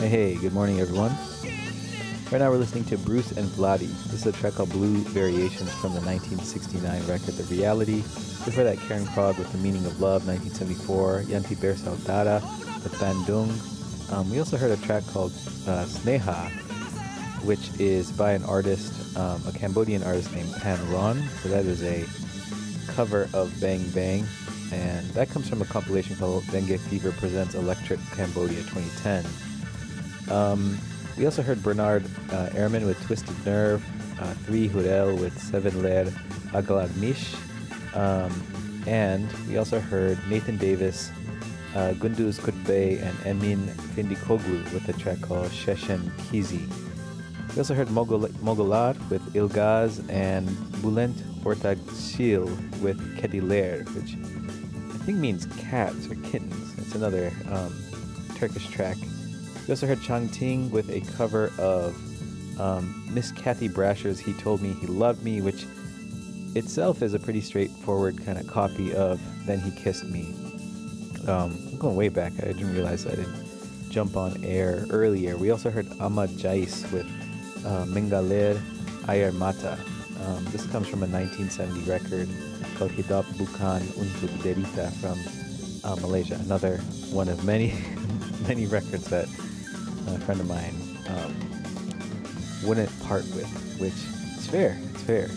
Hey, good morning, everyone. Right now we're listening to Bruce and Vladi. This is a track called Blue Variations from the 1969 record The Reality. Before that, Karen Krog with The Meaning of Love, 1974. Yanti Ber Saudara with Bandung. We also heard a track called Sneha, which is by an artist, a Cambodian artist named Pan Ron. So that is a cover of Bang Bang. And that comes from a compilation called Dengue Fever Presents Electric Cambodia 2010. We also heard Bernard Ehrman with Twisted Nerve, 3 Hurel with 7 Ler Agalagnish, and we also heard Nathan Davis, Gunduz Kutbey, and Emin Findikoglu with a track called Sheshen Kizi. We also heard Mogolat with Ilgaz and Bulent Ortagshil with Kediler, which I think means cats or kittens. It's another Turkish track. We also heard Chang Ting with a cover of Miss Kathy Brasher's He Told Me He Loved Me, which itself is a pretty straightforward kind of copy of Then He Kissed Me. I'm going way back. I didn't realize I didn't jump on air earlier. We also heard Ahmad Jais with Mengalir Air Mata. This comes from a 1970 record called Hidap Bukan Untuk Derita from Malaysia. Another one of many many records that a friend of mine wouldn't part with, which is fair. It's fair.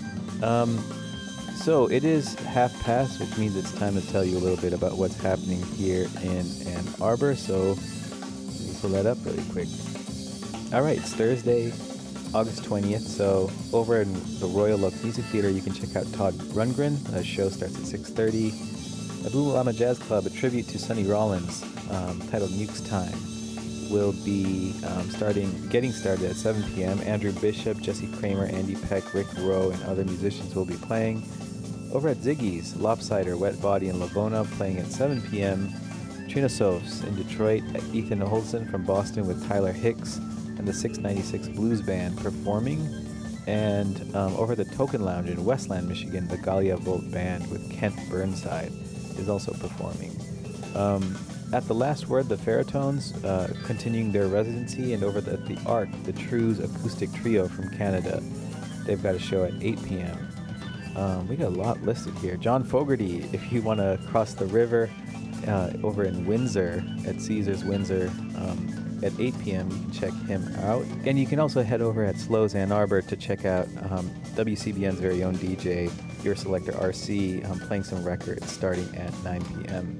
So it is 1:30, which means it's time to tell you a little bit about what's happening here in Ann Arbor. So let me pull that up really quick. All right, it's Thursday, August 20th. So over in the Royal Oak Music Theater, you can check out Todd Rundgren. The show starts at 6:30. Abdul Lama Jazz Club, a tribute to Sonny Rollins, titled Nuke's Time, will be getting started at 7 p.m. Andrew Bishop, Jesse Kramer, Andy Peck, Rick Rowe, and other musicians will be playing. Over at Ziggy's, Lopsider, Wet Body, and Lavona playing at 7 p.m. Trina Sofs in Detroit, Ethan Holson from Boston with Tyler Hicks and the 696 Blues Band performing. And over the Token Lounge in Westland, Michigan, the Galia Volt Band with Kent Burnside is also performing. At the Last Word, the Ferrotones continuing their residency, and over at the Arc, the Trues Acoustic Trio from Canada. They've got a show at 8 p.m. We got a lot listed here. John Fogerty, if you want to cross the river over in Windsor, at Caesars Windsor, at 8 p.m., you can check him out. And you can also head over at Slows Ann Arbor to check out WCBN's very own DJ, Your Selector RC, playing some records starting at 9 p.m.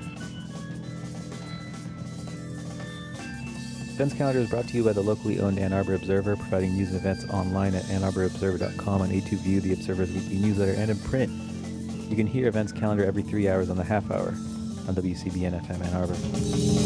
Events Calendar is brought to you by the locally owned Ann Arbor Observer, providing news and events online at AnnArborObserver.com, on A2View, the Observer's weekly newsletter, and in print. You can hear Events Calendar every 3 hours on the half hour on WCBN FM Ann Arbor.